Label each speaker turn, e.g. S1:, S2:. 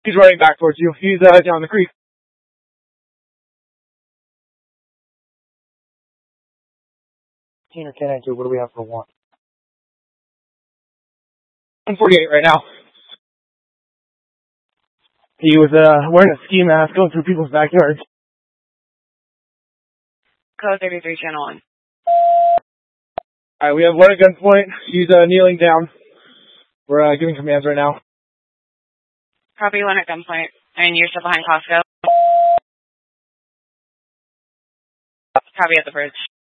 S1: He's running back towards you. He's down the creek. Or 10-2, what do we have for one? 148 right now. He was wearing a ski mask going through people's backyards.
S2: Code 33, channel 1.
S1: Alright, we have one at gunpoint. He's kneeling down. We're giving commands right now.
S2: Copy, one at gunpoint. And you're still behind Costco? Copy at the bridge.